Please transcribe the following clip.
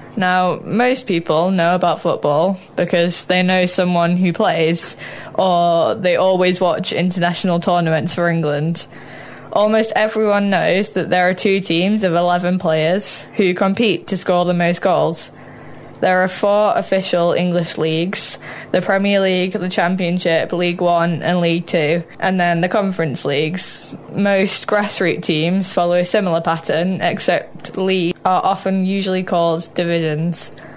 Now, most people know about football because they know someone who plays, or they always watch international tournaments for England. Almost everyone knows that there are two teams of 11 players who compete to score the most goals. There are 4 official English leagues: the Premier League, the Championship, League One and League Two, and then the Conference Leagues. Most grassroots teams follow a similar pattern, except leagues are often usually called divisions.